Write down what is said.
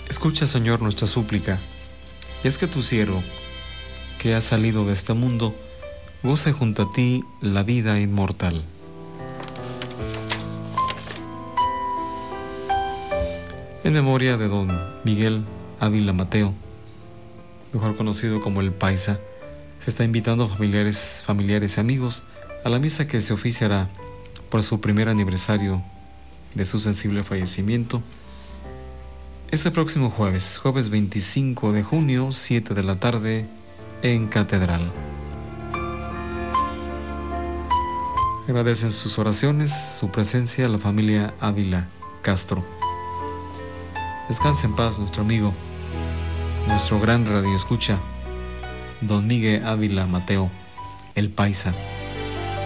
Escucha, Señor, nuestra súplica, y es que tu siervo, que ha salido de este mundo, goce junto a ti la vida inmortal. En memoria de don Miguel Ávila Mateo, mejor conocido como el Paisa, se está invitando a familiares y amigos a la misa que se oficiará por su primer aniversario de su sensible fallecimiento este próximo jueves 25 de junio, 7 de la tarde, en Catedral. Agradecen sus oraciones, su presencia a la familia Ávila Castro. Descanse en paz nuestro amigo, nuestro gran radioescucha, don Miguel Ávila Mateo, el Paisa.